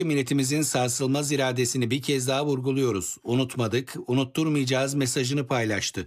Milletimizin sarsılmaz iradesini bir kez daha vurguluyoruz. Unutmadık, unutturmayacağız mesajını paylaştı.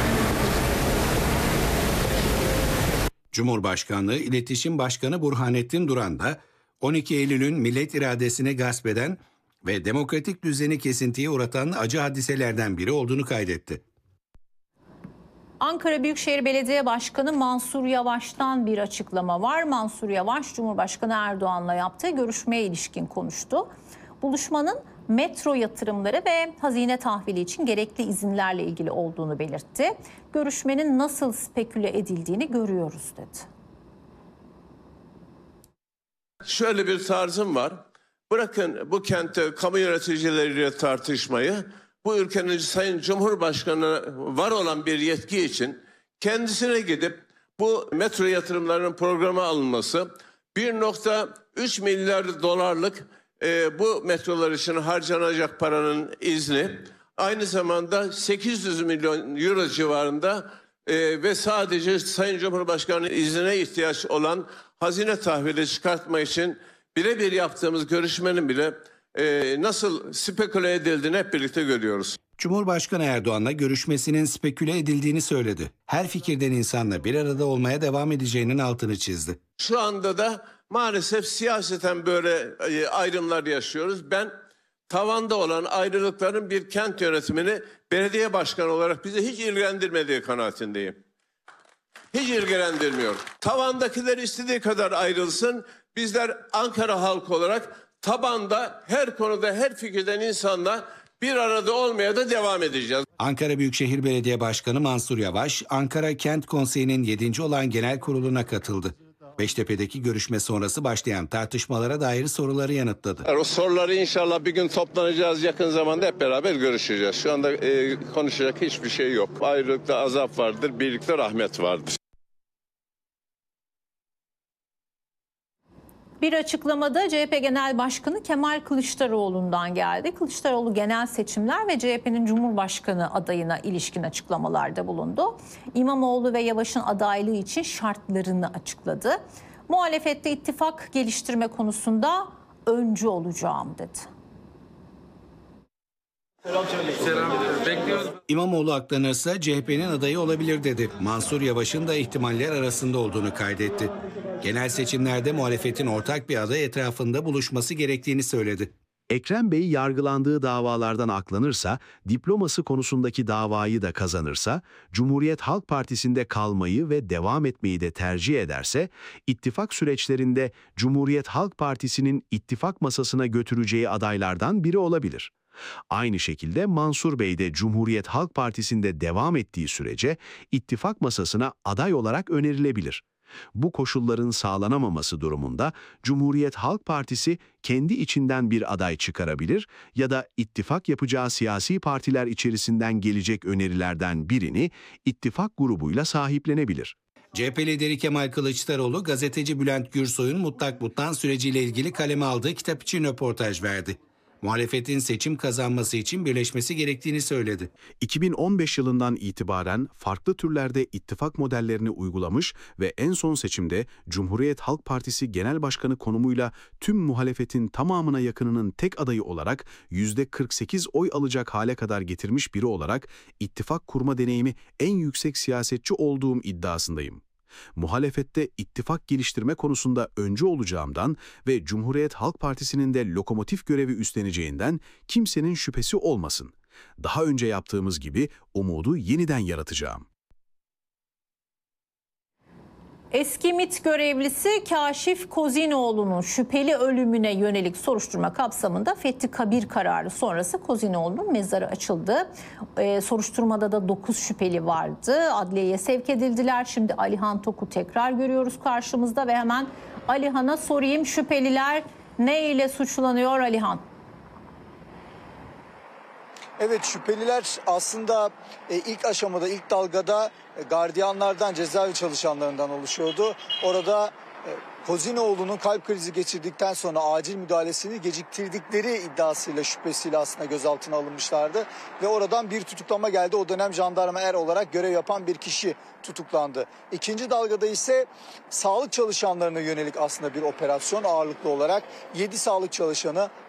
Cumhurbaşkanlığı İletişim Başkanı Burhanettin Duran da 12 Eylül'ün millet iradesini gasp eden ve demokratik düzeni kesintiye uğratan acı hadiselerden biri olduğunu kaydetti. Ankara Büyükşehir Belediye Başkanı Mansur Yavaş'tan bir açıklama var. Mansur Yavaş, Cumhurbaşkanı Erdoğan'la yaptığı görüşmeye ilişkin konuştu. Buluşmanın metro yatırımları ve hazine tahvili için gerekli izinlerle ilgili olduğunu belirtti. Görüşmenin nasıl speküle edildiğini görüyoruz dedi. Şöyle bir tarzım var. Bırakın bu kentte kamu yöneticileriyle tartışmayı. Bu ülkenin Sayın Cumhurbaşkanı var olan bir yetki için kendisine gidip bu metro yatırımlarının programa alınması, 1,3 milyar dolarlık bu metrolar için harcanacak paranın izni, aynı zamanda 800 milyon euro civarında ve sadece Sayın Cumhurbaşkanı iznine ihtiyaç olan hazine tahvili çıkartma için birebir yaptığımız görüşmenin bile nasıl speküle edildiğini hep birlikte görüyoruz. Cumhurbaşkanı Erdoğan'la görüşmesinin speküle edildiğini söyledi. Her fikirden insanla bir arada olmaya devam edeceğinin altını çizdi. Şu anda da maalesef siyaseten böyle ayrımlar yaşıyoruz. Ben tavanda olan ayrılıkların bir kent yönetimini belediye başkanı olarak bizi hiç ilgilendirmediği kanaatindeyim. Hiç ilgilendirmiyor. Tavandakiler istediği kadar ayrılsın. Bizler Ankara halkı olarak tabanda her konuda her fikirden insanla bir arada olmaya da devam edeceğiz. Ankara Büyükşehir Belediye Başkanı Mansur Yavaş, Ankara Kent Konseyi'nin 7. olan genel kuruluna katıldı. Beştepe'deki görüşme sonrası başlayan tartışmalara dair soruları yanıtladı. O soruları inşallah bir gün toplanacağız, yakın zamanda hep beraber görüşeceğiz. Şu anda konuşacak hiçbir şey yok. Ayrılıkta azap vardır, birlikte rahmet vardır. Bir açıklamada CHP Genel Başkanı Kemal Kılıçdaroğlu'ndan geldi. Kılıçdaroğlu genel seçimler ve CHP'nin Cumhurbaşkanı adayına ilişkin açıklamalarda bulundu. İmamoğlu ve Yavaş'ın adaylığı için şartlarını açıkladı. Muhalefette ittifak geliştirme konusunda öncü olacağım dedi. İmamoğlu aklanırsa CHP'nin adayı olabilir dedi. Mansur Yavaş'ın da ihtimaller arasında olduğunu kaydetti. Genel seçimlerde muhalefetin ortak bir aday etrafında buluşması gerektiğini söyledi. Ekrem Bey yargılandığı davalardan aklanırsa, diploması konusundaki davayı da kazanırsa, Cumhuriyet Halk Partisi'nde kalmayı ve devam etmeyi de tercih ederse, ittifak süreçlerinde Cumhuriyet Halk Partisi'nin ittifak masasına götüreceği adaylardan biri olabilir. Aynı şekilde Mansur Bey de Cumhuriyet Halk Partisi'nde devam ettiği sürece ittifak masasına aday olarak önerilebilir. Bu koşulların sağlanamaması durumunda Cumhuriyet Halk Partisi kendi içinden bir aday çıkarabilir ya da ittifak yapacağı siyasi partiler içerisinden gelecek önerilerden birini ittifak grubuyla sahiplenebilir. CHP lideri Kemal Kılıçdaroğlu, gazeteci Bülent Gürsoy'un mutlak mutlan süreciyle ilgili kaleme aldığı kitap için röportaj verdi. Muhalefetin seçim kazanması için birleşmesi gerektiğini söyledi. 2015 yılından itibaren farklı türlerde ittifak modellerini uygulamış ve en son seçimde Cumhuriyet Halk Partisi Genel Başkanı konumuyla tüm muhalefetin tamamına yakınının tek adayı olarak %48 oy alacak hale kadar getirmiş biri olarak ittifak kurma deneyimi en yüksek siyasetçi olduğum iddiasındayım. Muhalefette ittifak geliştirme konusunda öncü olacağımdan ve Cumhuriyet Halk Partisi'nin de lokomotif görevi üstleneceğinden kimsenin şüphesi olmasın. Daha önce yaptığımız gibi umudu yeniden yaratacağım. Eski MİT görevlisi Kaşif Kozinoğlu'nun şüpheli ölümüne yönelik soruşturma kapsamında Fethi Kabir kararı sonrası Kozinoğlu'nun mezarı açıldı. Soruşturmada da 9 şüpheli vardı. Adliyeye sevk edildiler. Şimdi Alihan Tok'u tekrar görüyoruz karşımızda ve hemen Alihan'a sorayım, şüpheliler ne ile suçlanıyor Alihan? Evet, şüpheliler aslında ilk aşamada, ilk dalgada gardiyanlardan, cezaevi çalışanlarından oluşuyordu. Orada Kozinoğlu'nun kalp krizi geçirdikten sonra acil müdahalesini geciktirdikleri iddiasıyla, şüphesiyle aslında gözaltına alınmışlardı. Ve oradan bir tutuklama geldi. O dönem jandarma er olarak görev yapan bir kişi tutuklandı. İkinci dalgada ise sağlık çalışanlarına yönelik aslında bir operasyon ağırlıklı olarak 7 sağlık çalışanı